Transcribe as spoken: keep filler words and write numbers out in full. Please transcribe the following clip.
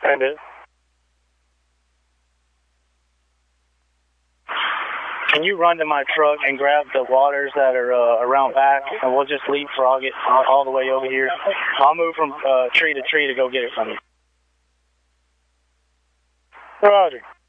Send it. Can you run to my truck and grab the waters that are uh, around back, and we'll just leapfrog it all, all the way over here. I'll move from uh, tree to tree to go get it from you. Roger.